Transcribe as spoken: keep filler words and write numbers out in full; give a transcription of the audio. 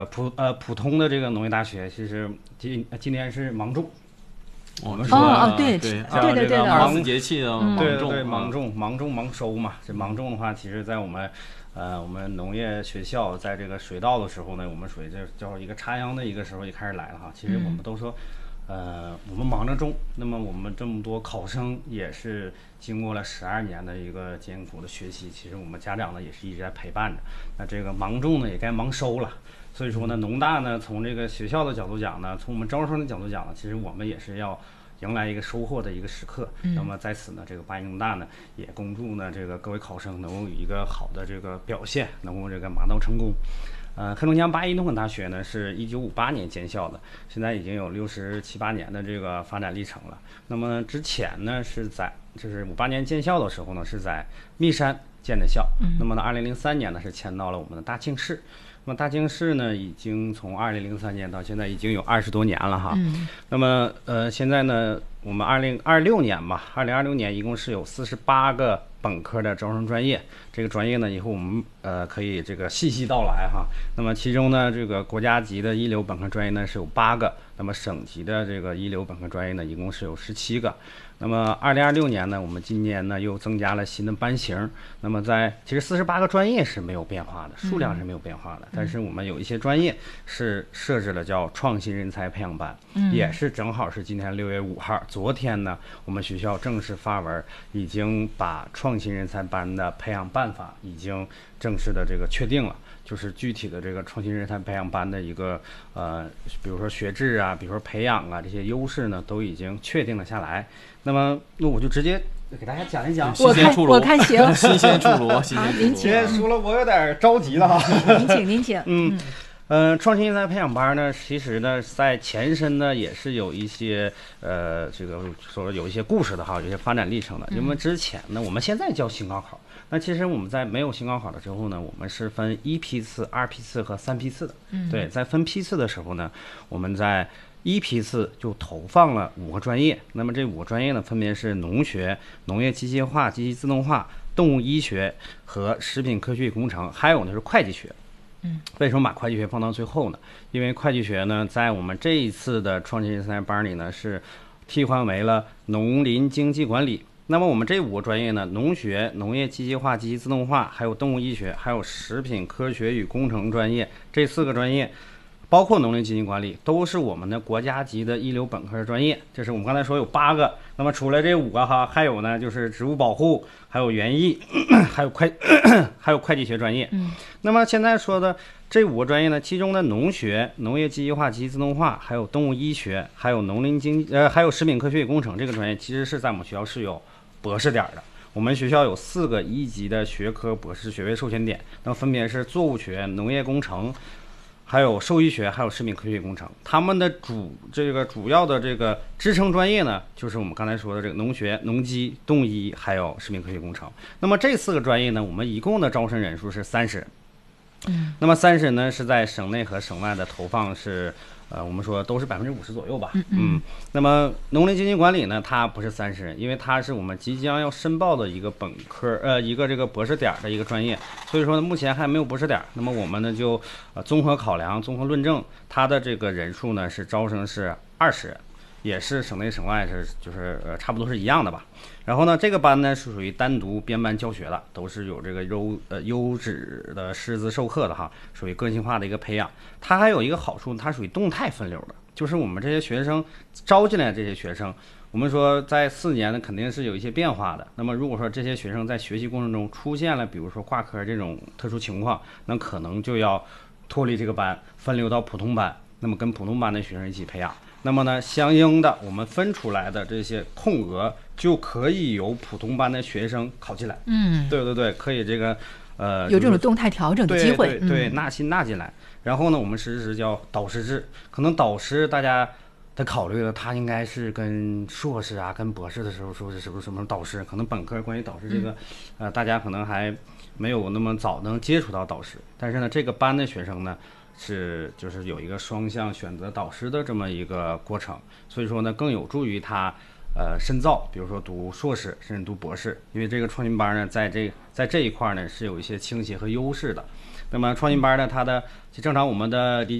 普呃普通的这个农业大学，其实今今年是芒种。我们说哦对对对的对的， 二十四节气的芒种， 对对芒种芒种芒收嘛。这芒种的话，其实在我们呃我们农业学校在这个水稻的时候呢，我们属于这叫一个插秧的一个时候就开始来了哈。其实我们都说。呃，我们忙着种，那么我们这么多考生也是经过了十二年的一个艰苦的学习，其实我们家长呢也是一直在陪伴着。那这个芒种呢也该忙收了，所以说呢，农大呢从这个学校的角度讲呢，从我们招生的角度讲呢，其实我们也是要迎来一个收获的一个时刻。 嗯、 那么在此呢，这个八一农大呢也恭祝呢这个各位考生能够有一个好的这个表现，能够这个马到成功。呃，黑龙江八一农垦大学呢是一九五八年建校的，现在已经有六十七八年的这个发展历程了。那么之前呢是在就是五八年建校的时候呢是在密山建的校， 嗯、 那么呢二零零三年呢是迁到了我们的大庆市。那么大庆市呢已经从二零零三年到现在已经有二十多年了哈。 嗯、 那么呃现在呢我们二零二六年吧，二零二六年一共是有四十八个本科的招生专业，这个专业呢以后我们呃可以这个细细道来哈。那么其中呢这个国家级的一流本科专业呢是有八个，那么省级的这个一流本科专业呢一共是有十七个。那么二零二六年呢我们今年呢又增加了新的班型，那么在其实四十八个专业是没有变化的，数量是没有变化的， 嗯、 但是我们有一些专业是设置了叫创新人才培养班， 嗯、 也是正好是今天六月五号，昨天呢我们学校正式发文，已经把创新人才班的培养办法已经正式的这个确定了，就是具体的这个创新人才培养班的一个呃，比如说学制啊，比如说培养啊这些优势呢都已经确定了下来。那么那我就直接给大家讲一讲。 我看我看行， 新鲜出炉，新鲜出炉。 您请。 说了我有点着急了哈。 您请您请。 嗯。嗯，创新人才培养班呢，其实呢，在前身呢也是有一些呃，这个说有一些故事的哈，有一些发展历程的。因为之前呢，我们现在叫新高考，那其实我们在没有新高考的时候呢，我们是分一批次、二批次和三批次的。 嗯， 对，在分批次的时候呢，我们在一批次就投放了五个专业，那么这五个专业呢，分别是农学、农业机械化、机器自动化、动物医学和食品科学与工程，还有呢是会计学。 嗯， 为什么把会计学放到最后呢？因为会计学呢，在我们这一次的创新人才班里呢，是替换为了农林经济管理。那么我们这五个专业呢，农学、农业机械化、机器自动化，还有动物医学，还有食品科学与工程专业，这四个专业，包括农林经济管理，都是我们的国家级的一流本科专业。这是我们刚才说有八个，那么除了这五个哈，还有呢就是植物保护，还有园艺，还有会还有会计学专业。 嗯， 那么现在说的这五个专业呢，其中的农学、农业机械化、机器自动化，还有动物医学，还有农林经呃，还有食品科学与工程这个专业，其实是在我们学校是有博士点的。我们学校有四个一级的学科博士学位授权点，那么分别是作物学、农业工程，还有兽医学，还有食品科学与工程。他们的主这个主要的这个支撑专业呢，就是我们刚才说的这个农学、农机、动医，还有食品科学工程。那么这四个专业呢，我们一共的招生人数是三十人。 嗯， 那么三十人呢是在省内和省外的投放是，呃，我们说都是百分之五十左右吧。 嗯嗯。那么农林经济管理呢，它不是三十人，因为它是我们即将要申报的一个本科，呃，一个这个博士点的一个专业，所以说呢，目前还没有博士点。那么我们呢就呃综合考量、综合论证，它的这个人数呢是招生是二十人。也是省内省外是就是呃差不多是一样的吧。然后呢，这个班呢是属于单独编班教学的，都是有这个优呃优质的师资授课的哈，属于个性化的一个培养。它还有一个好处，它属于动态分流的，就是我们这些学生招进来这些学生，我们说在四年呢肯定是有一些变化的。那么如果说这些学生在学习过程中出现了比如说挂科这种特殊情况，那可能就要脱离这个班，分流到普通班，那么跟普通班的学生一起培养。那么呢，相应的我们分出来的这些空额就可以由普通班的学生考进来。 嗯， 对对对，可以这个呃有这种动态调整的机会。 对对对， 嗯、 纳新纳进来。然后呢，我们实施叫导师制，可能导师大家得考虑了，他应该是跟硕士啊、跟博士的时候说是什么什么导师，可能本科关于导师这个， 嗯、 呃，大家可能还没有那么早能接触到导师。但是呢，这个班的学生呢，是就是有一个双向选择导师的这么一个过程，所以说呢，更有助于他呃深造，比如说读硕士甚至读博士，因为这个创新班呢，在这在这一块呢是有一些倾斜和优势的。 那么创新班呢，它的就正常我们的理